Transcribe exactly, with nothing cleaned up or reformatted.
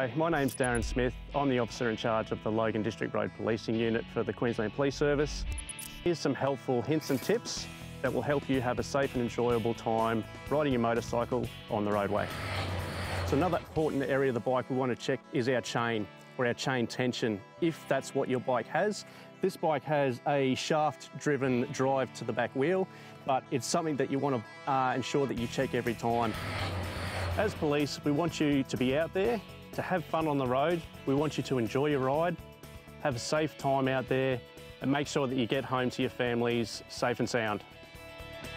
G'day, my name's Darren Smith. I'm the officer in charge of the Logan District Road Policing Unit for the Queensland Police Service. Here's some helpful hints and tips that will help you have a safe and enjoyable time riding your motorcycle on the roadway. So another important area of the bike we want to check is our chain, or our chain tension, if that's what your bike has. This bike has a shaft-driven drive to the back wheel, but it's something that you want to uh, ensure that you check every time. As police, we want you to be out there, to have fun on the road. We want you to enjoy your ride, have a safe time out there, and make sure that you get home to your families safe and sound.